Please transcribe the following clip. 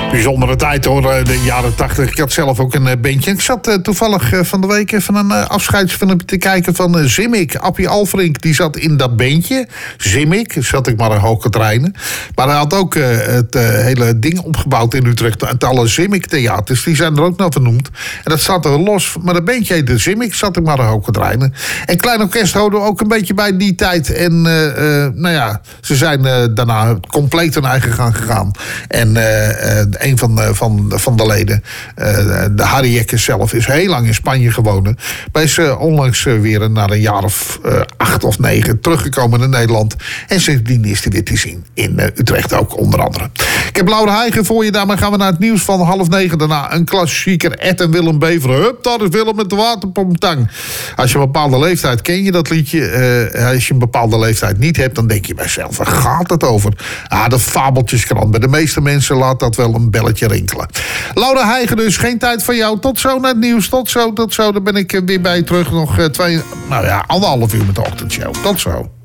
Bijzondere tijd hoor, de jaren 80. Ik had zelf ook een bandje. Ik zat toevallig van de week even een afscheidsfilmpje te kijken van Zimik. Appie Alfrink, die zat in dat bandje. Zimik, zat ik maar een hoge treinen. Maar hij had ook het hele ding opgebouwd in Utrecht. Het alle Zimik-theaters, die zijn er ook naar vernoemd. En dat staat er los. Maar dat bandje heette Zimik, zat ik maar een hoge treinen. En Klein Orkest houden ook een beetje bij die tijd. En nou ja, ze zijn daarna compleet hun eigen gang gegaan. En een van de leden, de Harry Jekkers zelf, is heel lang in Spanje gewoond. Maar is onlangs weer na een jaar of 8 of 9 teruggekomen naar Nederland. En sindsdien is hij weer te zien in Utrecht ook, onder andere. Ik heb Laura Heigen voor je. Daarmee gaan we naar het nieuws van 8:30. Daarna een klassieker, Ed en Willem Beveren. Hup, daar is Willem met de waterpomptang. Als je een bepaalde leeftijd ken je dat liedje. Als je een bepaalde leeftijd niet hebt, dan denk je bij jezelf, waar gaat het over? De fabeltjeskrant. Bij de meeste mensen laat dat wel een belletje rinkelen. Laura Heigen dus, geen tijd van jou. Tot zo naar het nieuws. Tot zo. Dan ben ik weer bij je terug. Nog 1,5 uur met de ochtendshow. Tot zo.